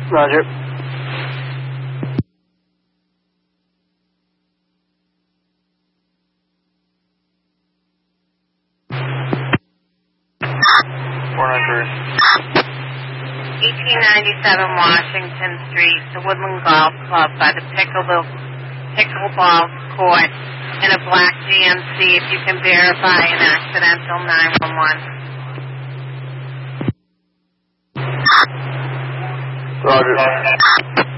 Roger. Washington Street, the Woodland Golf Club by the pickleball court in a black GMC. If you can verify an accidental 911. Roger.